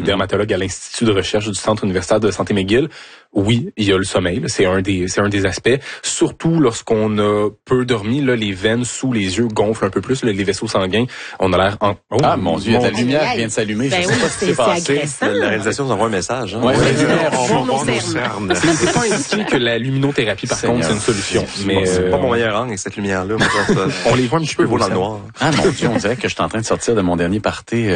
dermatologue à l'Institut de recherche du Centre universitaire de santé McGill. Oui, il y a le sommeil, là, c'est un des aspects. Surtout lorsqu'on a peu dormi, là, les veines sous les yeux gonflent un peu plus, là, les vaisseaux sanguins. On a l'air mon Dieu, la lumière vient de s'allumer. Ben je sais pas ce qui s'est passé. Agressant. La réalisation nous envoie un message. Hein? Ouais, on va nos cernes. C'est pas indiqué que la luminothérapie, par contre, c'est une solution. Mais c'est pas mon meilleur angle avec cette lumière-là. On les voit un petit peu beau dans le noir. Ah mon Dieu, on dirait que je suis en train de sortir de mon dernier party.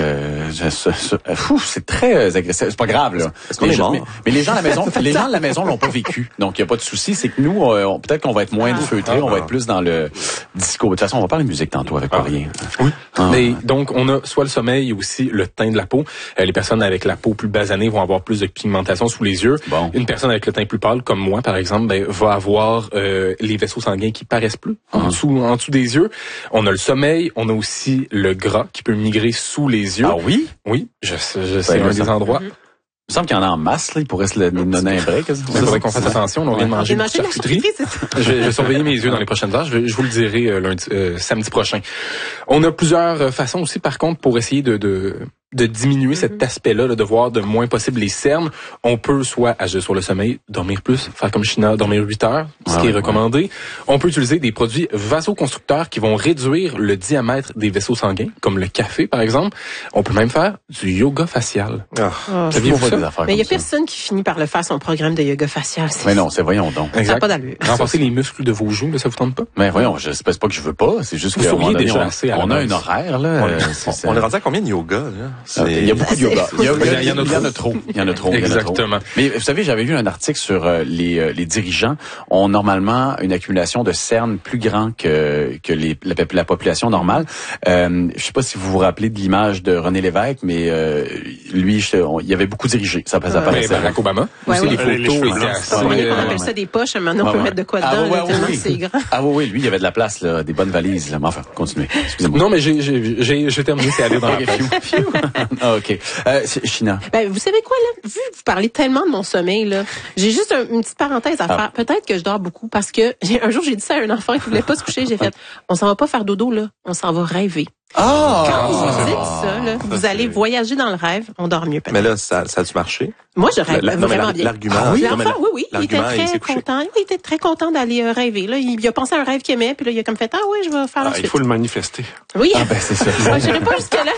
C'est très agressif. C'est pas grave là. Est-ce qu'on est mort? Mais les gens à la maison, l'ont pas vécu. Donc il y a pas de souci. C'est que nous, peut-être qu'on va être moins feutrés, on va être plus dans le disco. De toute façon, on va parler de musique tantôt avec rien. Oui. Mais donc on a soit le sommeil et aussi le teint de la peau. Les personnes avec la peau plus basanée vont avoir plus de pigmentation sous les yeux. Bon. Une personne avec le teint plus pâle, comme moi par exemple, va avoir les vaisseaux sanguins qui paraissent plus en dessous des yeux. On a le sommeil, on a aussi le gras qui peut migrer sous les yeux. Ah oui? Oui, je sais un des endroits. Il me semble qu'il y en a en masse, là. Il pourrait se le donner un break. Il faudrait qu'on fasse attention. On vient de manger une charcuterie. Je vais surveiller mes yeux dans les prochaines heures. Je vous le dirai samedi prochain. On a plusieurs façons aussi, par contre, pour essayer de diminuer cet aspect-là, de voir de moins possible les cernes. On peut soit agir sur le sommeil, dormir plus, faire comme China, dormir 8 heures, ce qui est recommandé. On peut utiliser des produits vasoconstructeurs qui vont réduire le diamètre des vaisseaux sanguins, comme le café, par exemple. On peut même faire du yoga facial. Saviez-vous ça? Mais il y a personne qui finit par le faire, son programme de yoga facial. Mais non, voyons donc. Exact. Ça n'a pas d'allure. Renforcer les muscles de vos joues, mais ça vous tente pas? Mais voyons, je sais pas que je veux pas. C'est juste que on a un horaire, là. On est rendu à combien de yoga, là? Il y a beaucoup de yoga. Il y en a trop. Exactement. Mais vous savez, j'avais lu un article sur les dirigeants ont normalement une accumulation de cernes plus grand que la population normale. Je sais pas si vous vous rappelez de l'image de René Lévesque, mais lui, il y avait beaucoup dirigé. Ça paraissait. Barack Obama. Ouais, aussi, les photos. On appelle ça des poches. Maintenant, on peut mettre de quoi dedans. Tellement c'est grand. Ah oui, lui, il y avait de la place, là, des bonnes valises. Là. Mais enfin, continuez. Excusez-moi. Non, mais j'ai terminé. C'est allé dans la tête. OK. China. Vous savez quoi, là? Vu que vous parlez tellement de mon sommeil, là, j'ai juste une petite parenthèse à faire. Peut-être que je dors beaucoup parce que un jour, j'ai dit ça à un enfant qui voulait pas se coucher. J'ai fait, on s'en va pas faire dodo, là. On s'en va rêver. Quand vous dites ça, là, vous allez voyager dans le rêve, on dort mieux peut-être. Mais là, ça a-tu marché? Moi, je rêve vraiment bien. L'argument, l'enfant, oui, il était très content. Oui, il était très content d'aller rêver. Là, il a pensé à un rêve qu'il aimait, puis là, il a comme fait, je vais faire la suite. Il faut le manifester. Oui. C'est ça. J'irai pas jusque-là.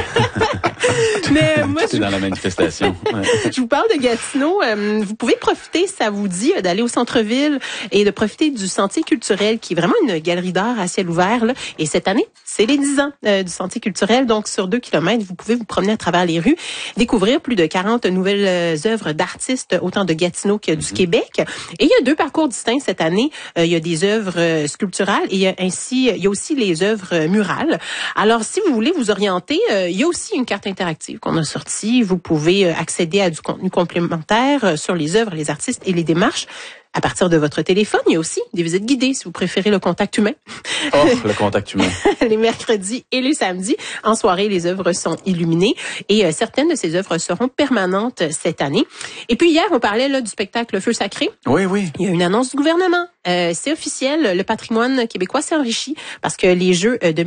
Mais moi, c'est dans la manifestation. Je vous parle de Gatineau. Vous pouvez profiter, ça vous dit, d'aller au centre-ville et de profiter du Sentier culturel, qui est vraiment une galerie d'art à ciel ouvert. Là. Et cette année, c'est les 10 ans du Sentier culturel. Donc, sur 2 kilomètres, vous pouvez vous promener à travers les rues, découvrir plus de 40 nouvelles œuvres d'artistes, autant de Gatineau que du Québec. Et il y a 2 parcours distincts cette année. Il y a des œuvres sculpturales et il y a aussi les œuvres murales. Alors, si vous voulez vous orienter, il y a aussi une carte interactive qu'on a sortie. Vous pouvez accéder à du contenu complémentaire sur les œuvres, les artistes et les démarches. À partir de votre téléphone, il y a aussi des visites guidées, si vous préférez le contact humain. Le contact humain. Les mercredis et les samedis. En soirée, les œuvres sont illuminées et certaines de ces œuvres seront permanentes cette année. Et puis hier, on parlait là du spectacle Feu sacré. Oui. Il y a une annonce du gouvernement. C'est officiel, le patrimoine québécois s'est enrichi parce que les Jeux de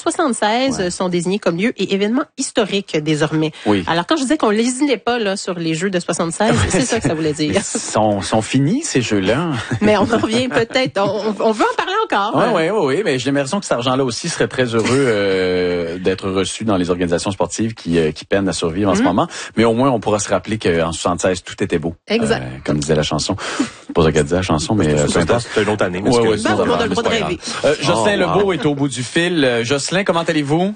1976 sont désignés comme lieux et événements historiques désormais. Oui. Alors quand je disais qu'on lésinait pas là sur les Jeux de 76, c'est ça que ça voulait dire. Ils sont finis ces jeux-là. Mais on en revient peut-être. On veut en parler encore. Oui. Mais j'ai l'impression que cet argent-là aussi serait très heureux d'être reçu dans les organisations sportives qui peinent à survivre en ce moment. Mais au moins, on pourra se rappeler qu'en 76, tout était beau. Exact. Comme disait la chanson. Pas ça qu'elle disait la chanson, mais c'est une autre année. On a le droit de rêver. Jocelyn Lebeau est au bout du fil. Jocelyn, comment allez-vous?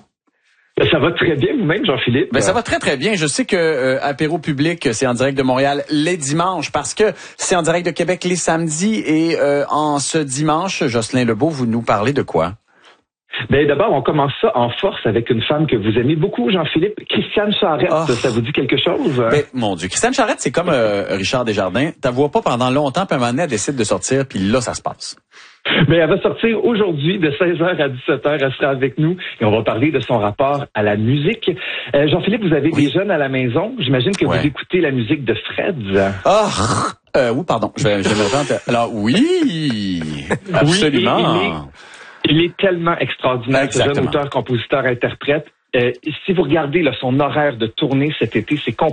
Ça va très bien, vous-même, Jean-Philippe. Ça va très, très bien. Je sais que Apéro Public, c'est en direct de Montréal les dimanches, parce que c'est en direct de Québec les samedis. Et en ce dimanche, Jocelyn Lebeau, vous nous parlez de quoi? D'abord, on commence ça en force avec une femme que vous aimez beaucoup, Jean-Philippe, Christiane Charette. Ça vous dit quelque chose? Mon Dieu, Christiane Charette, c'est comme Richard Desjardins. T'as vois pas pendant longtemps, puis à un moment donné, elle décide de sortir, puis là, ça se passe. Elle va sortir aujourd'hui de 16h à 17h. Elle sera avec nous et on va parler de son rapport à la musique. Jean-Philippe, vous avez des jeunes à la maison. J'imagine que vous écoutez la musique de Fred. Oui, pardon. Je vais me répéter. Alors, oui, absolument. Il est tellement extraordinaire, ce jeune auteur, compositeur, interprète. Si vous regardez son horaire de tournée cet été, c'est